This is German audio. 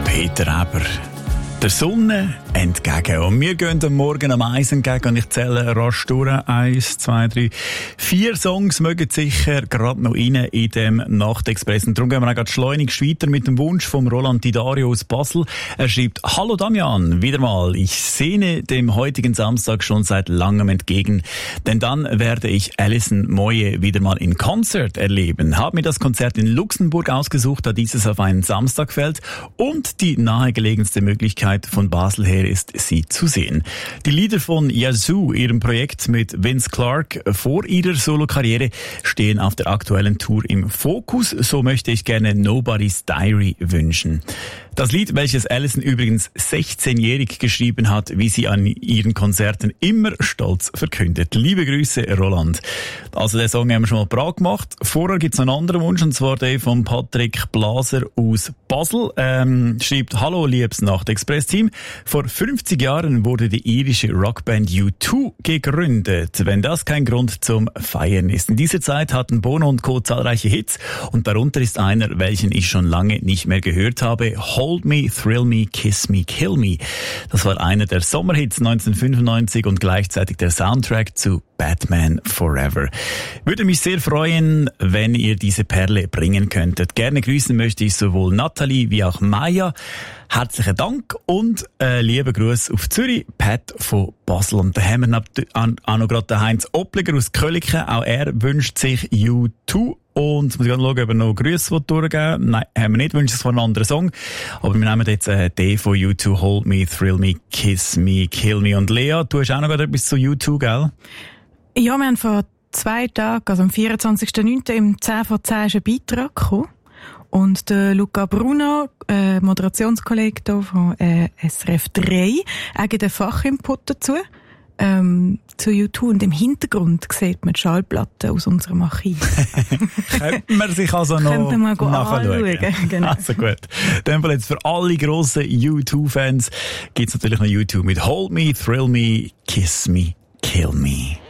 Peter Eber. Der Sonne entgegen. Und wir gehen am Morgen am Eis entgegen und ich zähle rasch durch. 1, 2, 3, 4 Songs mögen sicher gerade noch rein in dem Nachtexpress. Und darum gehen wir auch gerade schleunigst weiter mit dem Wunsch vom Roland Didario aus Basel. Er schreibt: Hallo Damian, wieder mal. Ich sehne dem heutigen Samstag schon seit langem entgegen, denn dann werde ich Alison Moyet wieder mal in Konzert erleben. Habe mir das Konzert in Luxemburg ausgesucht, da dieses auf einen Samstag fällt und die nahegelegenste Möglichkeit von Basel her ist, sie zu sehen. Die Lieder von Yazoo, ihrem Projekt mit Vince Clarke vor ihrer Solokarriere, stehen auf der aktuellen Tour im Fokus. So möchte ich gerne Nobody's Diary wünschen. Das Lied, welches Alison übrigens 16-jährig geschrieben hat, wie sie an ihren Konzerten immer stolz verkündet. Liebe Grüße, Roland. Also den Song haben wir schon mal parat gemacht. Vorher gibt es einen anderen Wunsch, und zwar den von Patrick Blaser aus Basel. Schreibt: Hallo, liebes Nachtexpress-Team. Vor 50 Jahren wurde die irische Rockband U2 gegründet. Wenn das kein Grund zum Feiern ist. In dieser Zeit hatten Bono und Co. zahlreiche Hits, und darunter ist einer, welchen ich schon lange nicht mehr gehört habe: Hold Me, Thrill Me, Kiss Me, Kill Me. Das war einer der Sommerhits 1995 und gleichzeitig der Soundtrack zu Batman Forever. Würde mich sehr freuen, wenn ihr diese Perle bringen könntet. Gerne grüßen möchte ich sowohl Nathalie wie auch Maya. Herzlichen Dank und liebe Grüße auf Zürich, Pat von Basel. Und da haben wir auch noch gerade den Heinz Oppliger aus Köliken. Auch er wünscht sich U2. Und muss ich schauen, ob er noch Grüße durchgeben will. Nein, haben wir nicht, wünscht sich von einem anderen Song. Aber wir nehmen jetzt den von U2, Hold Me, Thrill Me, Kiss Me, Kill Me. Und Lea, du hast auch noch etwas zu U2, gell? Ja, wir haben vor 2 Tagen, also am 24.09. im 10 vor 10 ist ein Beitrag gekommen. Und der Luca Bruno, Moderationskollege hier von SRF 3, er gibt einen Fachinput dazu. Zu U2, und im Hintergrund sieht man die Schallplatte aus unserem Archiv. Könnte man sich also noch nachschauen. Genau. Also gut. In dem Fall jetzt für alle grossen U2-Fans gibt's natürlich noch U2 mit Hold Me, Thrill Me, Kiss Me, Kill Me.